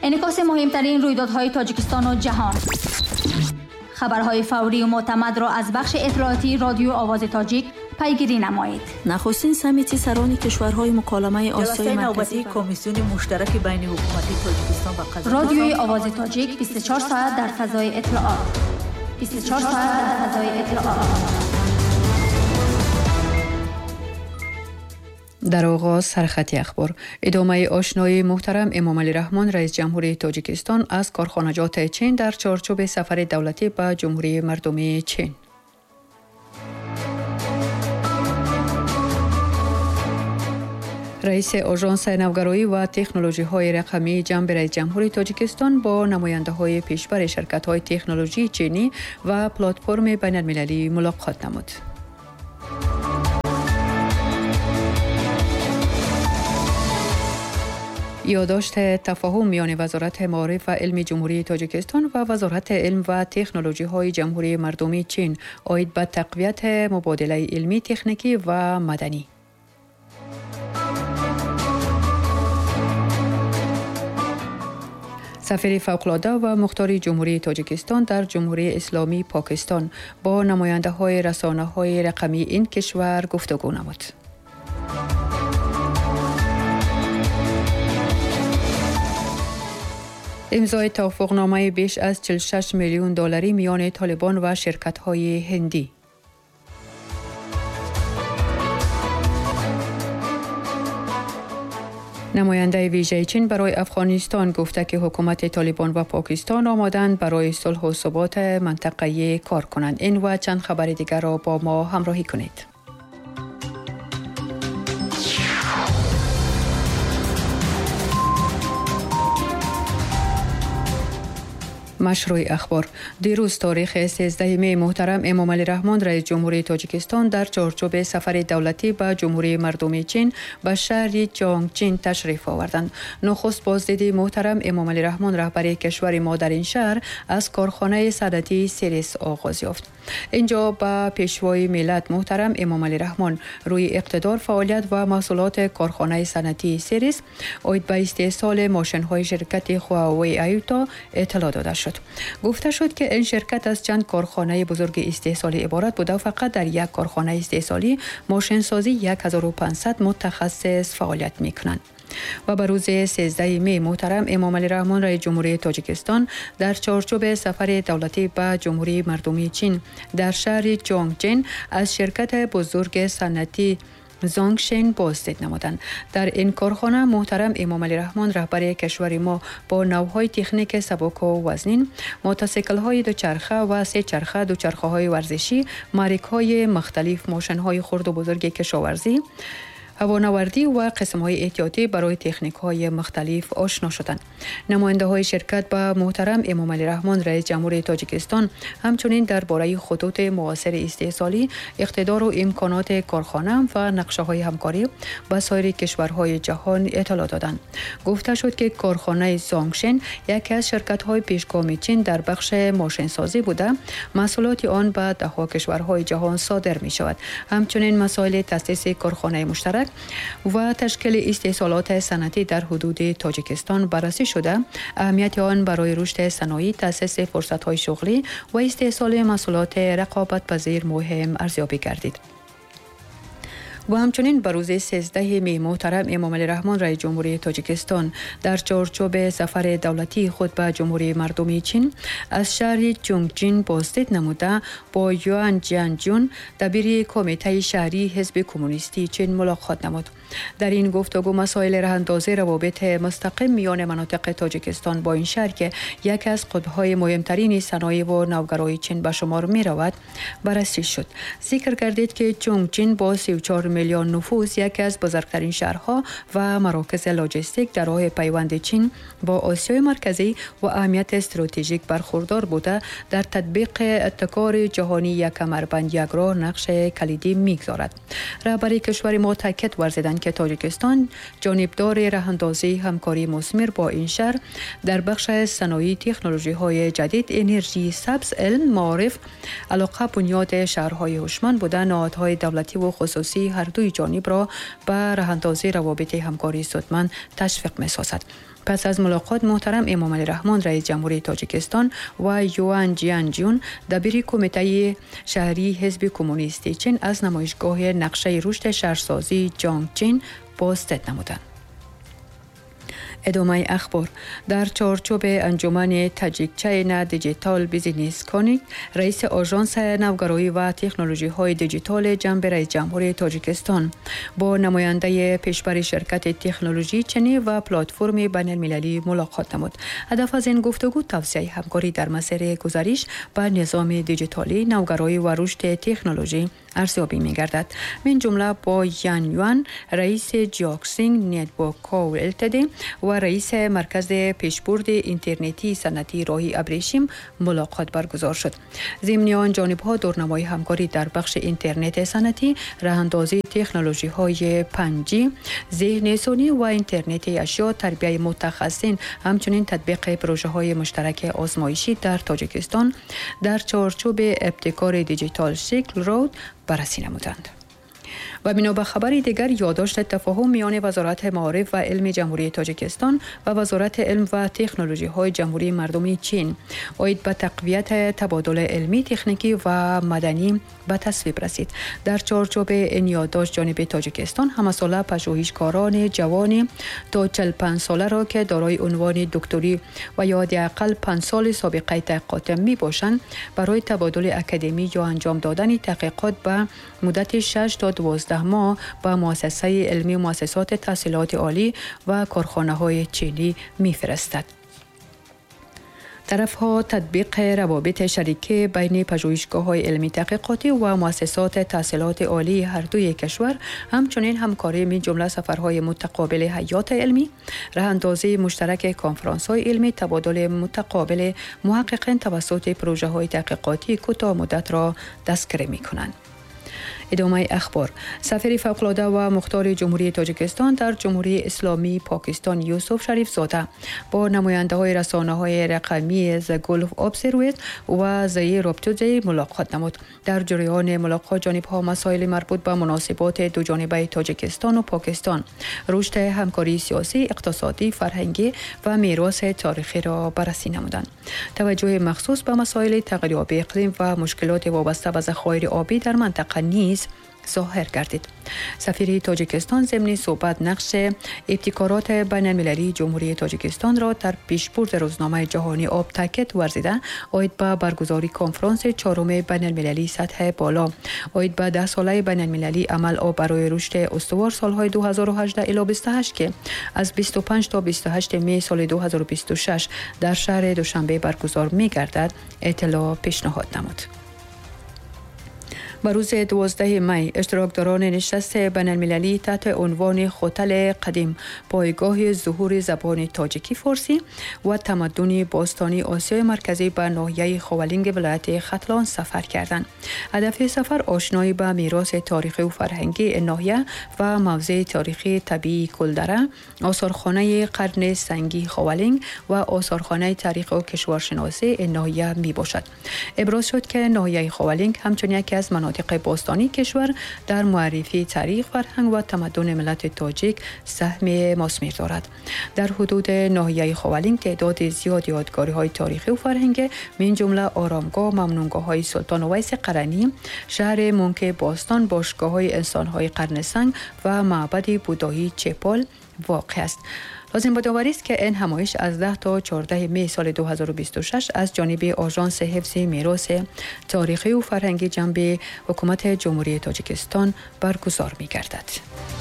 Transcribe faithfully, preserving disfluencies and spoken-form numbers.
انعکاس مهمترین رویدادهای تاجیکستان و جهان. خبرهای فوری و معتمد را از بخش اطلاعاتی رادیو آواز تاجیک پیگیری نمایید. نخستین سمیت سران کشورهای مکالمه آسیای مرکزی کمیسیون مشترک بین حکومت تاجیکستان و قزاقستان. رادیوی آواز تاجیک بیست و چهار ساعت در فضای اطلاعات. بیست و چهار ساعت در فضای اطلاعات. در آغاز سرخط اخبار. ادامه آشنایی محترم امام علی رحمان رئیس جمهوری تاجیکستان از کارخانجات چین در چارچوب سفر دولتی به جمهوری مردمی چین. رئیس آژانس نوگرایی و تکنولوژی های رقمی جنب رئیس جمهوری تاجیکستان با نماینده های پیشبر شرکت های تکنولوژی چینی و پلتفرم بین المللی ملاقات نمود. یادداشت تفاهم میان وزارت معارف و علم جمهوری تاجیکستان و وزارت علم و تکنولوژی های جمهوری مردمی چین عاید به تقویت مبادله علمی، تکنیکی و مدنی. سفیر فوق‌العاده و مختار جمهوری تاجیکستان در جمهوری اسلامی پاکستان با نماینده های رسانه های رقمی این کشور گفتگو نمود. امضای توافقنامه بیش از چهل و شش میلیون دلاری میان طالبان و شرکت‌های هندی. نماینده ویژه چین برای افغانستان گفته که حکومت طالبان و پاکستان آمادند برای صلح و ثبات منطقه‌ای کار کنند. این و چند خبر دیگر را با ما همراهی کنید. مشروع اخبار. دیروز تاریخ سیزده می محترم امام علی رحمان رئیس جمهوری تاجیکستان در چارچوب سفر دولتی به جمهوری مردمی چین به شهر چانگچین تشریف آوردند. نخست بازدید محترم امام علی رحمان رهبر کشور ما در این شهر از کارخانه صنعتی سیریس آغاز یافت. اینجا با پیشوای ملت محترم امام علی رحمان روی اقتدار، فعالیت و محصولات کارخانه صنعتی سیریس عاید به استحصال ماشین‌های شرکت هواوی ایوتا اطلاع داده شد. گفته شد که این شرکت از چند کارخانه بزرگ استحصالی عبارت بود و فقط در یک کارخانه استحصالی ماشین سازی یک هزار و پانصد متخصص فعالیت می‌کنند. و به روز سیزده می محترم امام علی رحمان رئیس جمهوری تاجیکستان در چارچوب سفر دولتی به جمهوری مردمی چین در شهر چانگچین از شرکت بزرگ صنعتی زانگشن بازدید نمودند. در این کارخانه محترم امام علی رحمان رهبر کشور ما با نوعهای تکنیک سبک و وزنین، موتورسیکل های دوچرخه و سه چرخه، دوچرخه های ورزشی، محرک های مختلف، ماشین های خرد و بزرگ کشاورزی، هوانوردی و قسم های احتیاطی برای تکنیک های مختلف آشنا شدند. نماینده های شرکت با محترم امام علی رحمان رئیس جمهوری تاجیکستان همچنین درباره خطوط معاصر استحصالی، اقتدار و امکانات کارخانه و نقشه های همکاری با سایر کشورهای جهان اطلاع دادند. گفته شد که کارخانه زانگشن یکی از شرکت های پیشگام چین در بخش ماشین سازی بوده، محصولات آن به ده ها کشورهای جهان صادر می شود. همچنین مسائل تأسیس کارخانه مشترک و تشکیل استحصالات صنعتی در حدود تاجیکستان بررسی شده، اهمیت آن برای رشد صنایع، تأسیس فرصت‌های شغلی و استحصال محصولات رقابت پذیر مهم ارزیابی گردید. و همچنین بر روز سیزده می محترم امام علی رحمان رئیس جمهوری تاجیکستان در چارچوب سفر دولتی خود به جمهوری مردمی چین از شهر چانگچین بازدید نموده با یوان جیانجون دبیر کمیته شهری حزب کمونیستی چین ملاقات نمود. در این گفتگو مسائل راه‌اندازی روابط مستقیم میان مناطق تاجیکستان با این شهر که یکی از قطب‌های مهمترین صنایع و نوگرایی چین به شمار می رود بررسی شد. ذکر گردید که چانگچین با سی و چهار میلیون نفوس یکی از بزرگترین شهرها و مراکز لاجستیک در راه پیوند چین با آسیای مرکزی و اهمیت استراتژیک برخوردار بوده در تطبیق ابتکار جهانی یک کمربند یک راه نقش کلیدی می‌گذارد. رهبر کشور ما تاکید ورزیدند که تاجیکستان جانبدار راه‌اندازی همکاری مثمر با این شهر در بخش صنایع، تکنولوژی‌های جدید، انرژی سبز، علم، معارف، علاقه بنیاد شهرهای هوشمند بودن، نهادهای دولتی و خصوصی هر دوی جانب را به راه‌اندازی روابط همکاری سودمند تشویق می‌سازد. پس از ملاقات محترم امامعلی رحمان رئیس جمهوری تاجیکستان و یوان جیان جیون دبیر کمیته شهری حزب کمونیستی چین از نمایشگاه نقشه رشد شهرسازی جانگچین بازدید نمودند. ادامه اخبار. در چارچوب انجمن تاجیک چین دیجیتال بیزینس کانیک، رئیس آژانس نوگرایی و تکنولوژی های دیجیتال جنب رئیس جمهوری تاجیکستان با نماینده پیشبر شرکت تکنولوژی چینی و پلتفرم بین المللی ملاقات نمود. هدف از این گفتگو توسعه همکاری در مسیر گزارش به نظام دیجیتالی، نوگرایی و رشد تکنولوژی ارزیابی می‌گردد. من جمله با یان یوان رئیس جیاکسینگ نتورک التدی و رئیس مرکز پیشبرد اینترنتی صنعتی راهی ابریشم ملاقات برگزار شد. ضمن آن جانب‌ها دورنمای همکاری در بخش اینترنت صنعتی، راه‌اندازی تکنولوژی‌های پنج جی، ذهن ثانی و اینترنت اشیا، تربیت متخصصین، همچنین تطبیق پروژه‌های مشترک آزمایشی در تاجیکستان در چارچوب ابتکار دیجیتال شکل رود بررسی نمودند. و بنا به خبر دیگر یادداشت تفاهم میان وزارت معارف و علم جمهوری تاجیکستان و وزارت علم و تکنولوژی های جمهوری مردمی چین اید به تقویت تبادل علمی، تکنیکی و مدنی به تصویب رسید. در چارچوب این یادداشت جانب تاجیکستان همساله پژوهشکاران جوان تا چهل و پنج ساله را که دارای عنوان دکتری و یا حداقل پنج سال سابقه تحقیقات می باشند برای تبادل اکادمی یا انجام دادن تحقیقات به مدت شش تا دوازده ماه با مؤسسه علمی و مؤسسات تحصیلات عالی و کارخانه‌های چینی می‌فرستد. طرف‌ها تطبیق روابط شریکی بین پژوهشگاه‌های علمی تحقیقاتی و مؤسسات تحصیلات عالی هر دوی کشور، همچنین همکاری من جمله سفرهای متقابل حیات علمی، راه‌اندازی مشترک کنفرانس‌های علمی، تبادل متقابل محققین توسط پروژه‌های تحقیقاتی کوتاه مدت را دستگیری می‌کنند. ادامه اخبار. سفیر فوق‌العاده و مختار جمهوری تاجیکستان در جمهوری اسلامی پاکستان یوسف شریف زاده با نماینده‌های رسانه‌های رقمی ز گلف ابزرویت و زی رابطه ملاقات نمود. در جریان ملاقات جانب‌ها مسائل مربوط به مناسبات دو جانبه تاجیکستان و پاکستان، رشد همکاری سیاسی، اقتصادی، فرهنگی و میراث تاریخی را بررسی نمودند. توجه مخصوص به مسائل تغییر آب اقلیم و مشکلات وابسته به ذخایر آبی در منطقه نیز ظاهر گردید. سفیر تاجیکستان ضمن صحبت نقش ابتکارات بین المللی جمهوری تاجیکستان را در پیشبرد روزنامه جهانی آب تاکید ورزیده اید به برگزاری کنفرانس چهارم بین المللی سطح بالا اید به ده ساله بین المللی عمل آب برای رشد استوار سالهای دو هزار و هجده الی بیست و هشت که از بیست و پنج تا بیست و هشت می سال دو هزار و بیست و شش در شهر دوشنبه برگزار می گردد اطلاع پیشنهاد نمود. بر روز دوازده می اشتراکداران نشست بین المللی تحت عنوان خوتل قدیم، پایگاه ظهور زبان تاجیکی فارسی و تمدن باستانی آسیای مرکزی به ناحیه خاولینگ ولایت ختلان سفر کردند. هدف سفر آشنایی با میراث تاریخی و فرهنگی ناحیه و موضع تاریخی طبیعی کلدره، آثارخانه قرن سنگی خاولینگ و آثارخانه تاریخ و کشورشناسی ناحیه می باشد. ابراز شد که ناحیه خاولینگ همچون یکی از مناطق باستانی کشور در معرفی تاریخ، فرهنگ و تمدن ملت تاجیک سهم مسمر دارد. در حدود ناحیه خاولینگ تعداد زیاد یادگاری‌های تاریخی و فرهنگی من جمله آرامگاه، ممنونگاه‌های سلطان اویس قرنی، شهر مونک باستان، باشگاه‌های انسان‌های قرن سنگ و معبد بودایی چپال واقع است. لازم بدانید است که این همایش از ده تا چهارده می سال دو هزار و بیست و شش از جانب آژانس حفظ میراث تاریخی و فرهنگی جنب حکومت جمهوری تاجیکستان برگزار می گردد.